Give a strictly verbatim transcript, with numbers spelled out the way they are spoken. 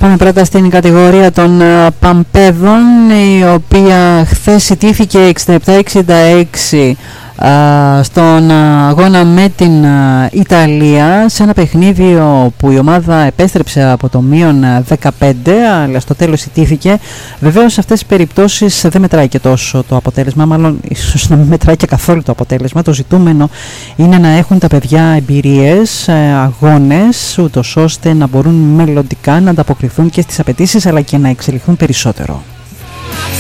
Πάμε πρώτα στην κατηγορία των Παμπέδων, η οποία χθες ιτήθηκε εξήντα επτά εξήντα έξι στον αγώνα με την Ιταλία, σε ένα παιχνίδι που η ομάδα επέστρεψε από το μείον δεκαπέντε, αλλά στο τέλος ιτήθηκε. Βεβαίως σε αυτές τις περιπτώσεις δεν μετράει και τόσο το αποτέλεσμα, μάλλον ίσως να μην μετράει και καθόλου το αποτέλεσμα. Το ζητούμενο είναι να έχουν τα παιδιά εμπειρίες, αγώνες, ούτως ώστε να μπορούν μελλοντικά να ανταποκριθούν και στις απαιτήσεις, αλλά και να εξελιχθούν περισσότερο.